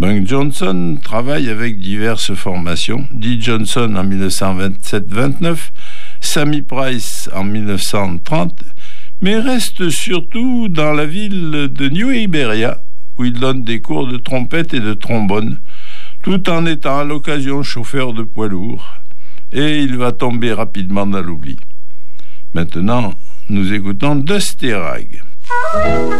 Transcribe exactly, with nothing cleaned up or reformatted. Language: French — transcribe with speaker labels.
Speaker 1: Bunk Johnson travaille avec diverses formations. Dee Johnson en dix-neuf cent vingt-sept vingt-neuf, Sammy Price en dix-neuf cent trente, mais reste surtout dans la ville de New Iberia, où il donne des cours de trompette et de trombone, tout en étant à l'occasion chauffeur de poids lourd, et il va tomber rapidement dans l'oubli. Maintenant, nous écoutons Dusty Rag.